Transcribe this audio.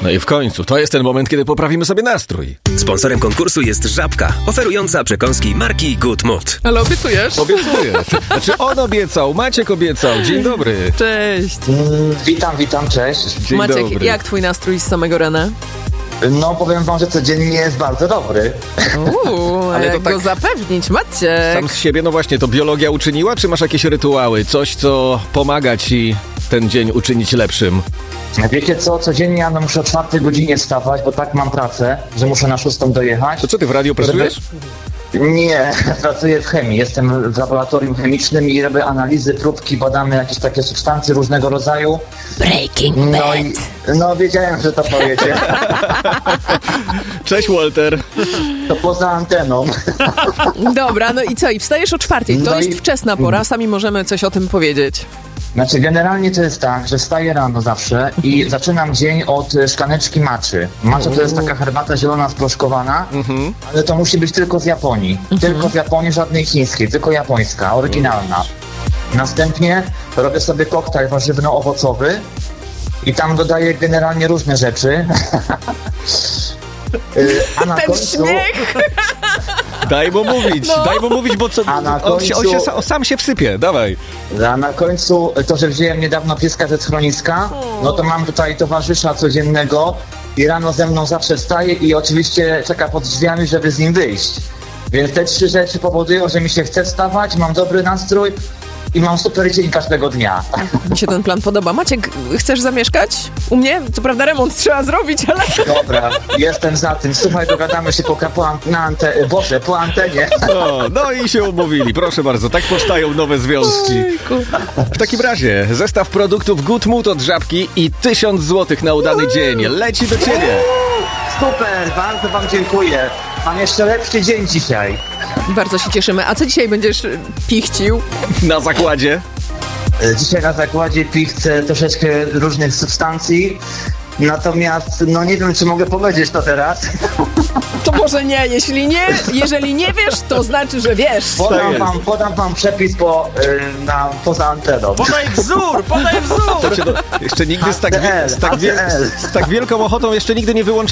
No i w końcu, to jest ten moment, kiedy poprawimy sobie nastrój. Sponsorem konkursu jest Żabka, oferująca przekąski marki Good Mood. Ale obiecujesz? Obiecuję. Znaczy on obiecał, Maciek obiecał. Dzień dobry. Cześć. Witam, cześć. Dzień Maciek, dobry. jak twój nastrój z samego rana? No powiem wam, że codziennie jest bardzo dobry. A Ale to jak tak- go zapewnić, Maciek? Sam z siebie, no właśnie, to biologia uczyniła, czy masz jakieś rytuały? Coś, co pomaga ci ten dzień uczynić lepszym? Wiecie co, codziennie ja muszę o 4 godzinie wstawać, bo tak mam pracę, że muszę na 6 dojechać. To co, ty w radiu pracujesz? Nie, pracuję w chemii, jestem w laboratorium chemicznym i robię analizy, próbki, badamy jakieś takie substancje różnego rodzaju. Breaking No wiedziałem, że to powiecie. Cześć, Walter. To poza anteną. Dobra, no i co? I wstajesz o 4:00. To No jest i- wczesna pora, sami możemy coś o tym powiedzieć. Znaczy generalnie to jest tak, że wstaję rano zawsze i zaczynam dzień od szklaneczki matchy. Matcha to jest taka herbata zielona sproszkowana, ale to musi być tylko z Japonii. Tylko z Japonii, żadnej chińskiej, tylko japońska, oryginalna. Następnie robię sobie koktajl warzywno-owocowy i tam dodaję generalnie różne rzeczy. A na Ten końcu... śmiech! Daj mu mówić, No. daj mu mówić, bo co, A na on sam się wsypie, dawaj. A na końcu to, że wziąłem niedawno pieska ze schroniska, no to mam tutaj towarzysza codziennego i rano ze mną zawsze wstaje i oczywiście czeka pod drzwiami, żeby z nim wyjść. Więc te 3 rzeczy powodują, że mi się chce wstawać, mam dobry nastrój i mam super dzień każdego dnia. Mi się ten plan podoba. Maciek, chcesz zamieszkać u mnie? Co prawda remont trzeba zrobić, ale... Dobra, jestem za tym. Słuchaj, dogadamy się po antenie. No i się umówili, proszę bardzo, tak powstają nowe związki. Ojku. W takim razie, zestaw produktów Good Mood od Żabki i 1000 zł na udany dzień leci do ciebie. Super, bardzo wam dziękuję. Mam jeszcze lepszy dzień dzisiaj. Bardzo się cieszymy. A co dzisiaj będziesz pichcił? Na zakładzie. Dzisiaj na zakładzie pichcę troszeczkę różnych substancji, natomiast no nie wiem, czy mogę powiedzieć to teraz. To może nie. Jeżeli nie wiesz, to znaczy, że wiesz. Podam wam przepis poza anteną. Podaj wzór! Jeszcze nigdy z tak wielką ochotą jeszcze nigdy nie wyłączałem